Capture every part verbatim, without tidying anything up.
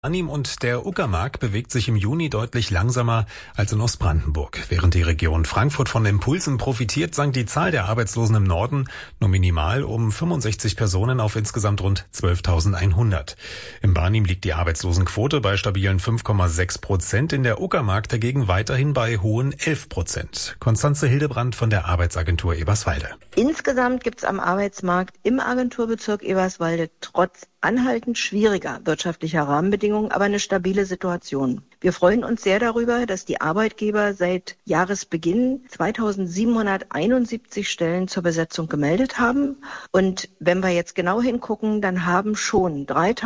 Arnim und der Uckermark bewegt sich im Juni deutlich langsamer als in Ostbrandenburg. Während die Region Frankfurt von Impulsen profitiert, sank die Zahl der Arbeitslosen im Norden nur minimal um fünfundsechzig Personen auf insgesamt rund zwölftausendeinhundert. Im Barnim liegt die Arbeitslosenquote bei stabilen fünf Komma sechs Prozent, in der Uckermark dagegen weiterhin bei hohen elf Prozent. Konstanze Hildebrand von der Arbeitsagentur Eberswalde. Insgesamt gibt es am Arbeitsmarkt im Agenturbezirk Eberswalde trotz anhaltend schwieriger wirtschaftlicher Rahmenbedingungen, aber eine stabile Situation. Wir freuen uns sehr darüber, dass die Arbeitgeber seit Jahresbeginn zweitausendsiebenhunderteinundsiebzig Stellen zur Besetzung gemeldet haben. Und wenn wir jetzt genau hingucken, dann haben schon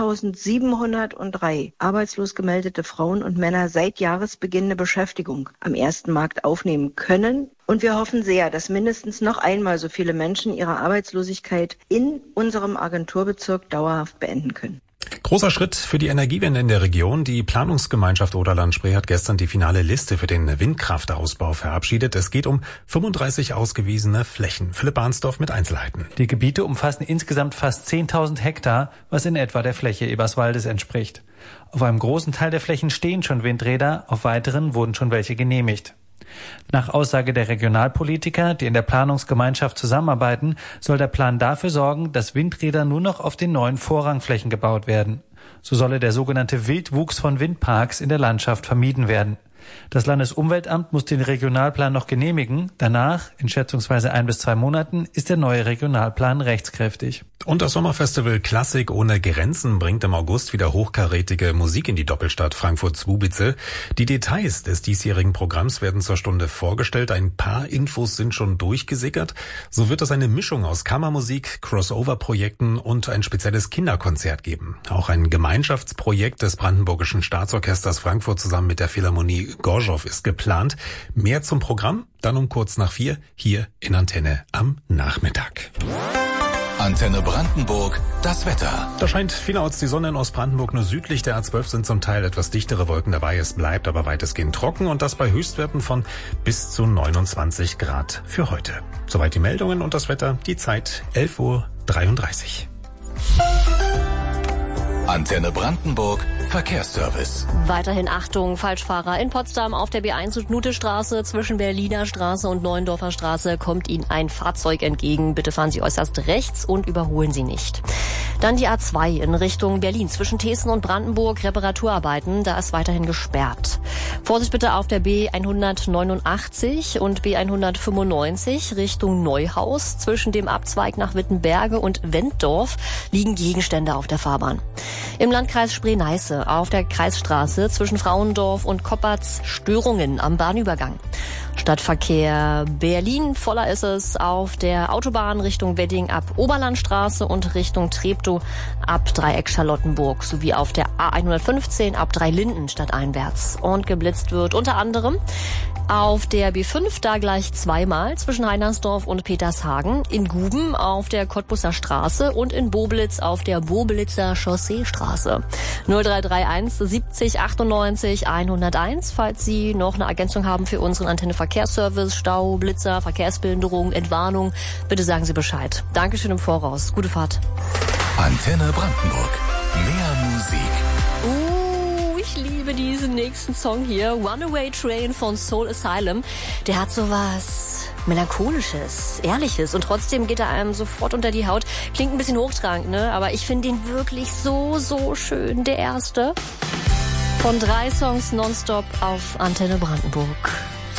dreitausendsiebenhundertdrei arbeitslos gemeldete Frauen und Männer seit Jahresbeginn eine Beschäftigung am ersten Markt aufnehmen können. Und wir hoffen sehr, dass mindestens noch einmal so viele Menschen ihre Arbeitslosigkeit in unserem Agenturbezirk dauerhaft beenden können. Großer Schritt für die Energiewende in der Region. Die Planungsgemeinschaft Oderland-Spree hat gestern die finale Liste für den Windkraftausbau verabschiedet. Es geht um fünfunddreißig ausgewiesene Flächen. Philipp Bahnsdorf mit Einzelheiten. Die Gebiete umfassen insgesamt fast zehntausend Hektar, was in etwa der Fläche Eberswaldes entspricht. Auf einem großen Teil der Flächen stehen schon Windräder, auf weiteren wurden schon welche genehmigt. Nach Aussage der Regionalpolitiker, die in der Planungsgemeinschaft zusammenarbeiten, soll der Plan dafür sorgen, dass Windräder nur noch auf den neuen Vorrangflächen gebaut werden. So solle der sogenannte Wildwuchs von Windparks in der Landschaft vermieden werden. Das Landesumweltamt muss den Regionalplan noch genehmigen. Danach, in schätzungsweise ein bis zwei Monaten, ist der neue Regionalplan rechtskräftig. Und das Sommerfestival Klassik ohne Grenzen bringt im August wieder hochkarätige Musik in die Doppelstadt Frankfurt-Zwobice. Die Details des diesjährigen Programms werden zur Stunde vorgestellt. Ein paar Infos sind schon durchgesickert. So wird es eine Mischung aus Kammermusik, Crossover-Projekten und ein spezielles Kinderkonzert geben. Auch ein Gemeinschaftsprojekt des Brandenburgischen Staatsorchesters Frankfurt zusammen mit der Philharmonie Gorschow ist geplant. Mehr zum Programm dann um kurz nach vier hier in Antenne am Nachmittag. Antenne Brandenburg, das Wetter. Da scheint vielerorts die Sonne in Ostbrandenburg, nur südlich der A zwölf sind zum Teil etwas dichtere Wolken dabei. Es bleibt aber weitestgehend trocken und das bei Höchstwerten von bis zu neunundzwanzig Grad für heute. Soweit die Meldungen und das Wetter, die Zeit elf Uhr dreiunddreißig. Antenne Brandenburg, Verkehrsservice. Weiterhin Achtung, Falschfahrer. In Potsdam auf der B eins und Nutestraße zwischen Berliner Straße und Neuendorfer Straße kommt Ihnen ein Fahrzeug entgegen. Bitte fahren Sie äußerst rechts und überholen Sie nicht. Dann die A zwei in Richtung Berlin zwischen Thesen und Brandenburg, Reparaturarbeiten, da ist weiterhin gesperrt. Vorsicht bitte auf der B hundertneunundachtzig und B hundertfünfundneunzig Richtung Neuhaus. Zwischen dem Abzweig nach Wittenberge und Wenddorf liegen Gegenstände auf der Fahrbahn. Im Landkreis Spree-Neiße auf der Kreisstraße zwischen Frauendorf und Koppertz Störungen am Bahnübergang. Stadtverkehr Berlin, voller ist es auf der Autobahn Richtung Wedding ab Oberlandstraße und Richtung Treptow ab Dreieck Charlottenburg sowie auf der A hundertfünfzehn ab Dreilinden stadteinwärts. Und geblitzt wird unter anderem auf der B fünf, da gleich zweimal zwischen Heinersdorf und Petershagen, in Guben auf der Cottbusser Straße und in Boblitz auf der Boblitzer Chausseestraße. null drei drei eins siebzig achtundneunzig hunderteins, falls Sie noch eine Ergänzung haben für unseren Antenne Verkehrsservice, Stau, Blitzer, Verkehrsbehinderung, Entwarnung, bitte sagen Sie Bescheid. Dankeschön im Voraus. Gute Fahrt. Antenne Brandenburg. Mehr Musik. Uh, ich liebe diesen nächsten Song hier. Runaway Train von Soul Asylum. Der hat sowas Melancholisches, Ehrliches und trotzdem geht er einem sofort unter die Haut. Klingt ein bisschen hochtrabend, ne? Aber ich finde ihn wirklich so, so schön. Der erste von drei Songs nonstop auf Antenne Brandenburg.